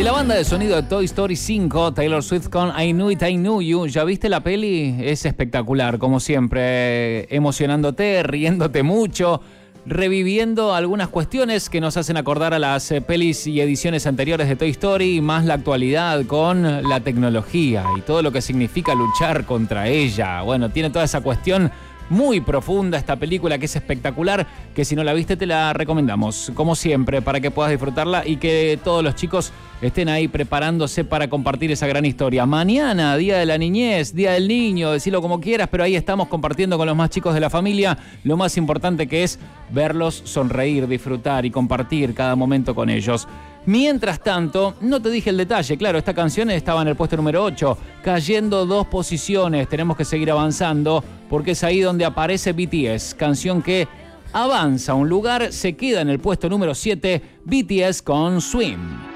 la banda de sonido de Toy Story 5, Taylor Swift con I Knew It, I Knew You. ¿Ya viste la peli? Es espectacular, como siempre, emocionándote, riéndote mucho, reviviendo algunas cuestiones que nos hacen acordar a las pelis y ediciones anteriores de Toy Story, más la actualidad con la tecnología y todo lo que significa luchar contra ella. Bueno, tiene toda esa cuestión muy profunda esta película que es espectacular, que si no la viste te la recomendamos, como siempre, para que puedas disfrutarla y que todos los chicos estén ahí preparándose para compartir esa gran historia. Mañana, Día de la Niñez, Día del Niño, decilo como quieras, pero ahí estamos compartiendo con los más chicos de la familia lo más importante que es verlos sonreír, disfrutar y compartir cada momento con ellos. Mientras tanto, no te dije el detalle, claro, esta canción estaba en el puesto número 8, cayendo 2 posiciones, tenemos que seguir avanzando porque es ahí donde aparece BTS, canción que avanza un lugar, se queda en el puesto número 7, BTS con Swim.